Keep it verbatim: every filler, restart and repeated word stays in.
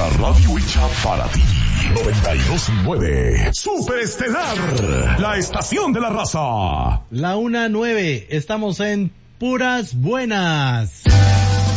La radio hecha para ti. noventa y dos punto nueve. Super Estelar. La estación de la raza. La una nueve. Estamos en Puras Buenas.